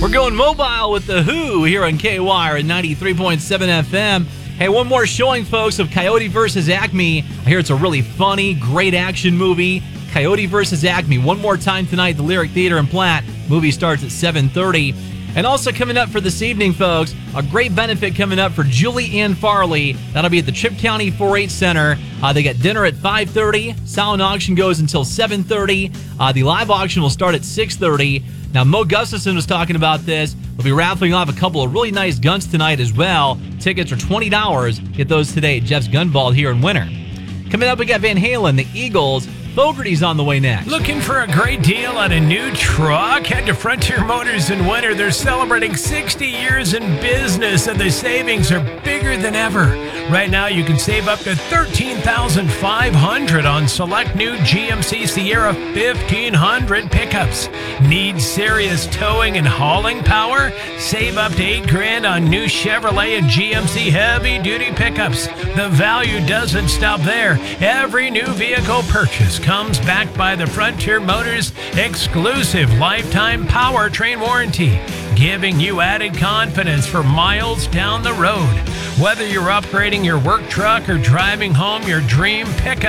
We're going mobile with The Who here on KWIRE at 93.7 FM. Hey, one more showing, folks, of Coyote vs. Acme. I hear it's a really funny, great action movie. Coyote vs. Acme. One more time tonight, the Lyric Theater in Platte. Movie starts at 7:30. And also coming up for this evening, folks, a great benefit coming up for Julie Ann Farley. That'll be at the Tripp County 4-H Center. They got dinner at 5:30. Silent auction goes until 7:30. The live auction will start at 6:30. Now, Mo Gustafson was talking about this. We'll be raffling off a couple of really nice guns tonight as well. Tickets are $20. Get those today at Jeff's Gun Vault here in Winter. Coming up, we got Van Halen, the Eagles. Fogarty's on the way next. Looking for a great deal on a new truck? Head to Frontier Motors in Winter. They're celebrating 60 years in business, and the savings are bigger than ever. Right now, you can save up to $13,500 on select new GMC Sierra 1500 pickups. Need serious towing and hauling power? Save up to $8,000 on new Chevrolet and GMC heavy-duty pickups. The value doesn't stop there. Every new vehicle purchase comes backed by the Frontier Motors exclusive lifetime powertrain warranty, giving you added confidence for miles down the road. Whether you're upgrading your work truck or driving home your dream pickup,